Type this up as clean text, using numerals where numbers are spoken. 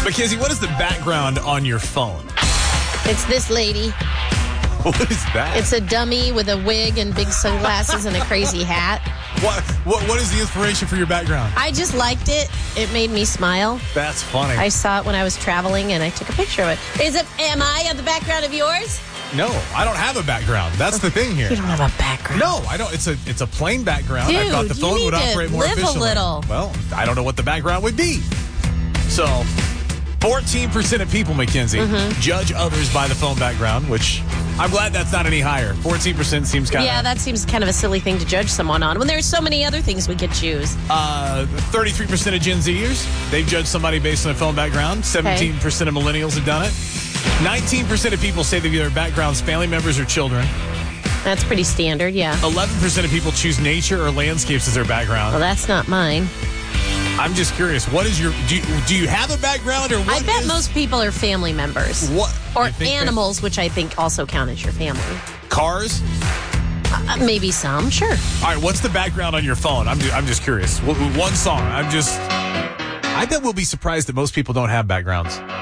Mackenzie, what is the background on your phone? It's this lady. What is that? It's a dummy with a wig and big sunglasses and a crazy hat. What is the inspiration for your background? I just liked it. It made me smile. That's funny. I saw it when I was traveling, and I took a picture of it. Am I on the background of yours? No, I don't have a background. That's the thing here. You don't have a background. No, I don't. It's a plain background. Dude, I thought the phone would operate more live efficiently. a little. Well, I don't know what the background would be. So, 14% of people, Mackenzie, judge others by the phone background, which I'm glad that's not any higher. 14% seems kind of... Yeah, that seems kind of a silly thing to judge someone on when there's so many other things we could choose. 33% of Gen Zers, they've judged somebody based on a phone background. 17% of millennials have done it. 19% of people say that their background's family members or children. That's pretty standard, yeah. 11% of people choose nature or landscapes as their background. Well, that's not mine. I'm just curious, what is your... Do you have a background or what I bet most people are family members. What? Or animals, which I think also count as your family. Cars? Maybe some, sure. All right, what's the background on your phone? I'm just curious. One song. I bet we'll be surprised that most people don't have backgrounds.